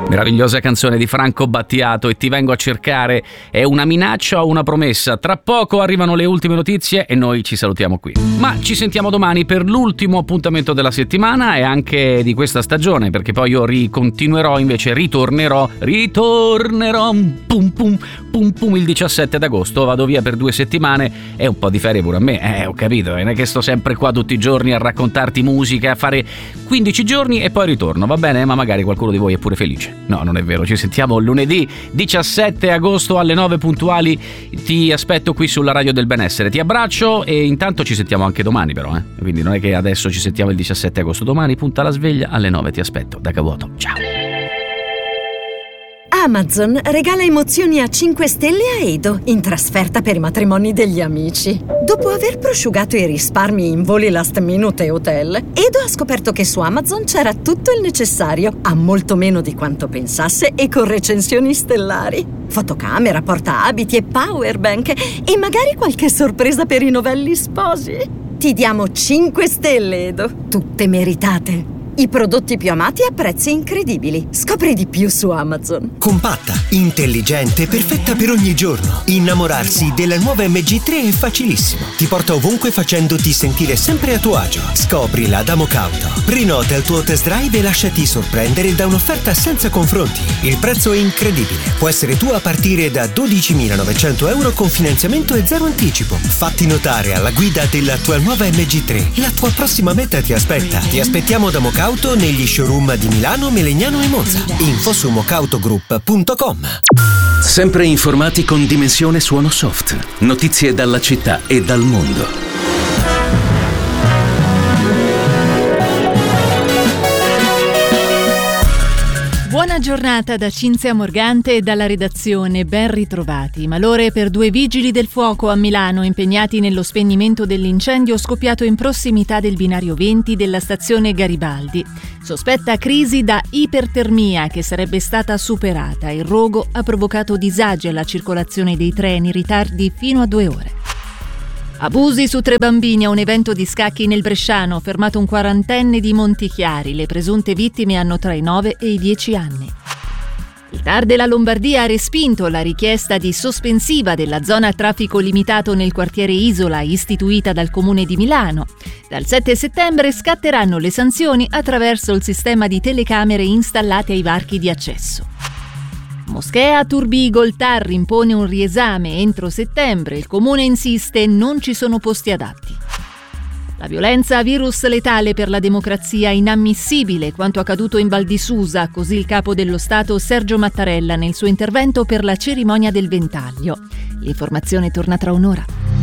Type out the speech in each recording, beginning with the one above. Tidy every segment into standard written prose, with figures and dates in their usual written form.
Meravigliosa canzone di Franco Battiato, E ti vengo a cercare. È una minaccia o una promessa? Tra poco arrivano le ultime notizie e noi ci salutiamo qui. Ma ci sentiamo domani per l'ultimo appuntamento della settimana e anche di questa stagione, perché poi io ritornerò pum pum il 17 d'agosto. Vado via per 2 settimane e un po' di ferie pure a me. Ho capito, non è che sto sempre qua tutti i giorni a raccontarti musica, a fare 15 giorni e poi ritorno, va bene? Ma magari qualcuno di voi è pure felice. No, non è vero, ci sentiamo lunedì 17 agosto alle 9 puntuali. Ti aspetto qui sulla Radio del Benessere. Ti abbraccio e intanto ci sentiamo anche domani però, Quindi non è che adesso ci sentiamo il 17 agosto. Domani punta la sveglia alle 9, ti aspetto. Da Cavuoto, ciao. Amazon regala emozioni a 5 stelle a Edo in trasferta per i matrimoni degli amici. Dopo aver prosciugato i risparmi in voli last minute e hotel, Edo ha scoperto che su Amazon c'era tutto il necessario, a molto meno di quanto pensasse e con recensioni stellari. Fotocamera, portaabiti e powerbank e magari qualche sorpresa per i novelli sposi. Ti diamo 5 stelle, Edo, tutte meritate. I prodotti più amati a prezzi incredibili. Scopri di più su Amazon. Compatta, intelligente, perfetta per ogni giorno. Innamorarsi della nuova MG3 è facilissimo. Ti porta ovunque facendoti sentire sempre a tuo agio. Scoprila da Mocauto. Prenota il tuo test drive e lasciati sorprendere da un'offerta senza confronti. Il prezzo è incredibile. Può essere tuo a partire da 12.900 euro con finanziamento e zero anticipo. Fatti notare alla guida della tua nuova MG3. La tua prossima meta ti aspetta. Ti aspettiamo da Mocauto negli showroom di Milano, Melegnano e Monza. Info su mocautogroup.com. Sempre informati con Dimensione Suono Soft. Notizie dalla città e dal mondo. Buona giornata da Cinzia Morgante e dalla redazione, ben ritrovati. Malore per 2 vigili del fuoco a Milano impegnati nello spegnimento dell'incendio scoppiato in prossimità del binario 20 della stazione Garibaldi. Sospetta crisi da ipertermia che sarebbe stata superata. Il rogo ha provocato disagi alla circolazione dei treni, ritardi fino a 2 ore. Abusi su 3 bambini a un evento di scacchi nel Bresciano, fermato un 40enne di Montichiari. Le presunte vittime hanno tra i 9 e i 10 anni. Il TAR della Lombardia ha respinto la richiesta di sospensiva della zona a traffico limitato nel quartiere Isola istituita dal Comune di Milano. Dal 7 settembre scatteranno le sanzioni attraverso il sistema di telecamere installate ai varchi di accesso. Moschea Turbigo, il TAR impone un riesame entro settembre. Il comune insiste, non ci sono posti adatti. La violenza, virus letale per la democrazia, inammissibile quanto accaduto in Val di Susa, così il capo dello Stato Sergio Mattarella nel suo intervento per la cerimonia del Ventaglio. L'informazione torna tra un'ora.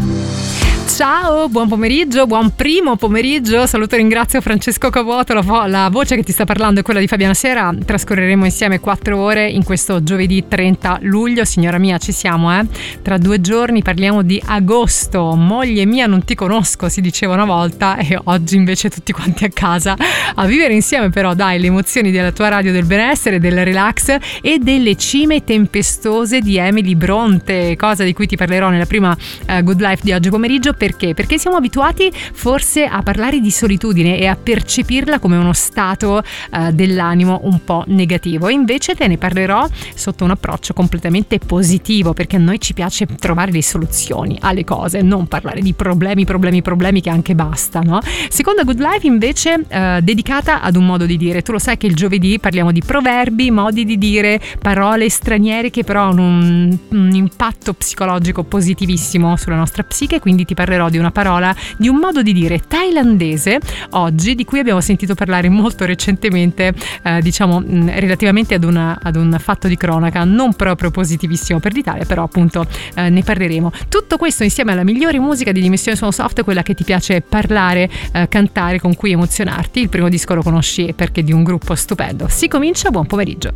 Ciao, buon pomeriggio, buon primo pomeriggio. Saluto e ringrazio Francesco Cavuoto, la voce che ti sta parlando è quella di Fabiana Sera. Trascorreremo insieme 4 ore in questo giovedì 30 luglio. Signora mia, ci siamo, Tra 2 giorni parliamo di agosto. Moglie mia, non ti conosco, si diceva una volta, e oggi invece tutti quanti a casa a vivere insieme però, dai, le emozioni della tua radio del benessere, del relax e delle cime tempestose di Emily Bronte, cosa di cui ti parlerò nella prima Good Life di oggi pomeriggio. Perché? Perché siamo abituati forse a parlare di solitudine e a percepirla come uno stato dell'animo un po' negativo. E invece te ne parlerò sotto un approccio completamente positivo, perché a noi ci piace trovare le soluzioni alle cose, non parlare di problemi che anche basta, no? Seconda Good Life invece dedicata ad un modo di dire. Tu lo sai che il giovedì parliamo di proverbi, modi di dire, parole straniere che però hanno un impatto psicologico positivissimo sulla nostra psiche, quindi ti parlerò di una parola, di un modo di dire thailandese oggi, di cui abbiamo sentito parlare molto recentemente, relativamente ad un fatto di cronaca non proprio positivissimo per l'Italia, però appunto ne parleremo. Tutto questo insieme alla migliore musica di Dimensione Suono Soft, quella che ti piace parlare, cantare, con cui emozionarti. Il primo disco lo conosci perché è di un gruppo stupendo. Si comincia, buon pomeriggio.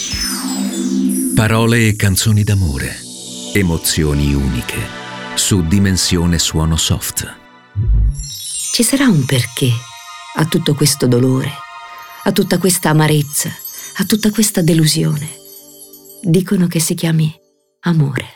Parole e canzoni d'amore, emozioni uniche. Su Dimensione Suono Soft. Ci sarà un perché a tutto questo dolore, a tutta questa amarezza, a tutta questa delusione. Dicono che si chiami amore.